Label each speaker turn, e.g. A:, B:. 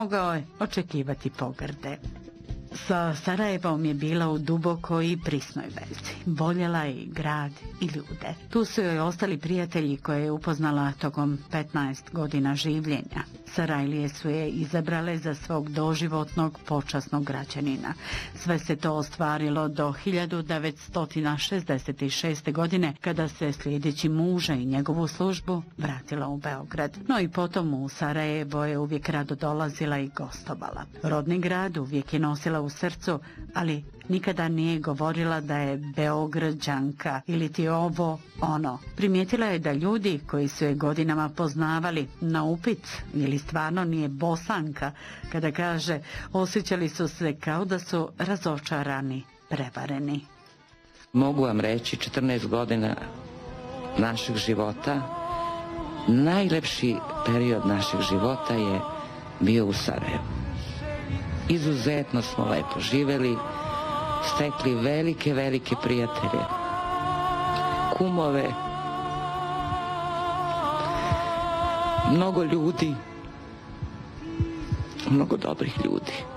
A: mogao je očekivati pogrde. Sa Sarajevom je bila u dubokoj i prisnoj vezi. Voljela je i grad i ljude. Tu su joj ostali prijatelji koje je upoznala tokom 15 godina življenja. Sarajlije su je izabrale za svog doživotnog počasnog građanina. Sve se to ostvarilo do 1966. godine, kada se slijedeći muža i njegovu službu vratila u Beograd. No i potom u Sarajevo je uvijek rado dolazila i gostovala. Rodni grad uvijek je nosila u srcu, ali nikada nije govorila da je Beograđanka ili ti ovo, ono. Primijetila je da ljudi koji su je godinama poznavali na upit ili stvarno nije Bosanka, kada kaže, osjećali su se kao da su razočarani, prevareni.
B: Mogu vam reći, 14 godina našeg života, najlepši period našeg života je bio u Sarajevu. Izuzetno smo lepo živeli, stekli velike prijatelje, kumove, mnogo ljudi, mnogo dobrih ljudi.